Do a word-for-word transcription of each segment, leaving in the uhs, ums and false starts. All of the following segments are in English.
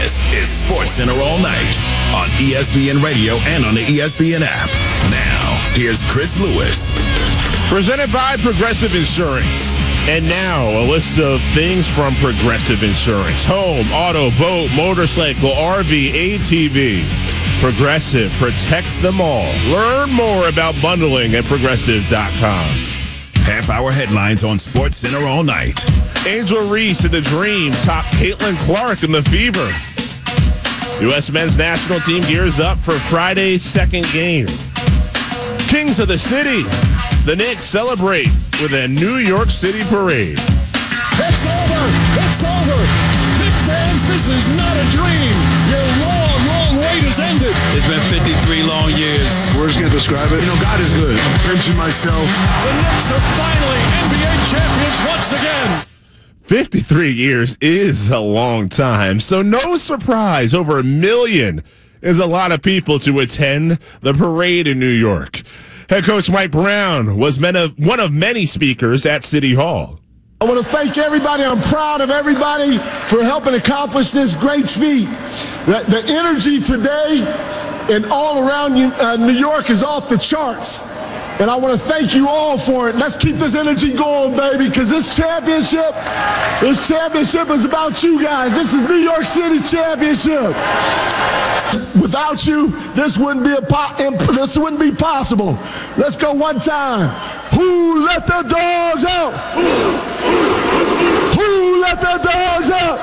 This is Sports Center All Night on E S P N Radio and on the E S P N app. Now, here's Chris Lewis. Presented by Progressive Insurance. And now, a list of things from Progressive Insurance. Home, auto, boat, motorcycle, R V, A T V. Progressive protects them all. Learn more about bundling at progressive dot com. Half-hour headlines on Sports Center All Night. Angel Reese in the Dream topped Caitlin Clark in the Fever. U S men's national team gears up for Friday's second game. Kings of the City. The Knicks celebrate with a New York City parade. It's over. It's over. Knicks fans, this is not a dream. Your long, long wait has ended. It's been fifty-three long years. Words can't describe it. You know, God is good. I'm pinching myself. The Knicks are finally N B A champions once again. fifty-three years is a long time, so no surprise, over a million is a lot of people to attend the parade in New York. Head coach Mike Brown was one of many speakers at City Hall. I want to thank everybody. I'm proud of everybody for helping accomplish this great feat. The, the energy today and all around uh, New York is off the charts. And I want to thank you all for it. Let's keep this energy going, baby, because this championship, this championship is about you guys. This is New York City championship. Without you, this wouldn't be a po- this wouldn't be possible. Let's go one time. Who let the dogs out? Who let the dogs out?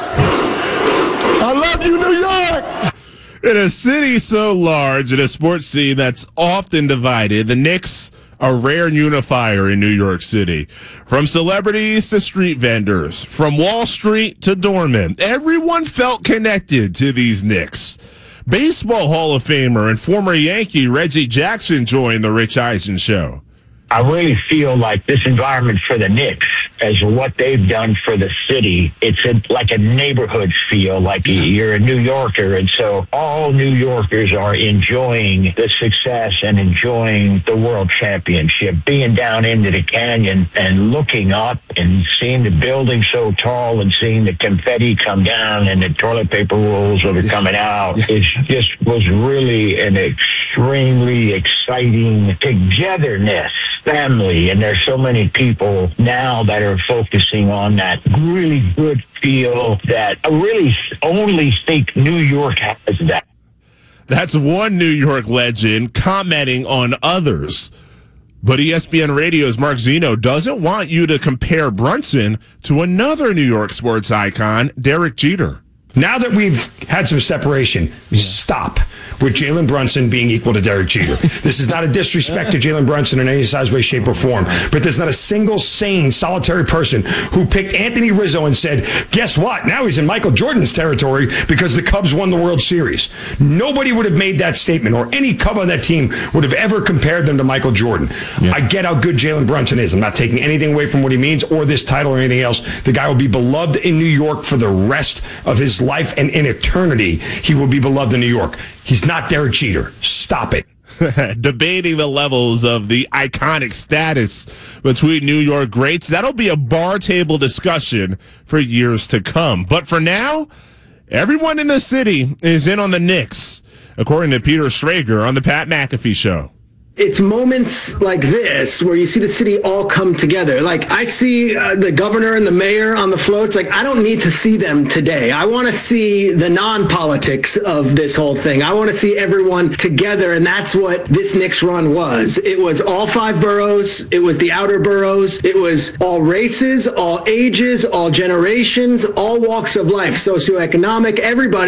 I love you, New York. In a city so large, in a sports scene that's often divided, the Knicks a rare unifier in New York City. From celebrities to street vendors, from Wall Street to doormen, everyone felt connected to these Knicks. Baseball Hall of Famer and former Yankee Reggie Jackson joined the Rich Eisen Show. I really feel like this environment for the Knicks, as what they've done for the city, it's a, like a neighborhood feel, like you're a New Yorker. And so all New Yorkers are enjoying the success and enjoying the World Championship, being down into the canyon and looking up and seeing the building so tall and seeing the confetti come down and the toilet paper rolls that are coming out. It just was really an extremely exciting togetherness. Family, and there's so many people now that are focusing on that really good feel that I really only think New York has that. That's one New York legend commenting on others. But E S P N Radio's Mark Zeno doesn't want you to compare Brunson to another New York sports icon, Derek Jeter. Now that we've had some separation, yeah. stop with Jalen Brunson being equal to Derek Jeter. This is not a disrespect to Jalen Brunson in any size, way, shape, or form, but there's not a single sane, solitary person who picked Anthony Rizzo and said, guess what? Now he's in Michael Jordan's territory because the Cubs won the World Series. Nobody would have made that statement, or any Cub on that team would have ever compared them to Michael Jordan. Yeah. I get how good Jalen Brunson is. I'm not taking anything away from what he means or this title or anything else. The guy will be beloved in New York for the rest of his life, and in eternity, he will be beloved in New York. He's not Derek Jeter. Stop it. Debating the levels of the iconic status between New York greats, that'll be a bar table discussion for years to come. But for now, everyone in the city is in on the Knicks, according to Peter Schrager on the Pat McAfee Show. It's moments like this where you see the city all come together. Like, I see uh, the governor and the mayor on the floats. Like, I don't need to see them today. I want to see the non-politics of this whole thing. I want to see everyone together, and that's what this Knicks run was. It was all five boroughs. It was the outer boroughs. It was all races, all ages, all generations, all walks of life, socioeconomic, everybody.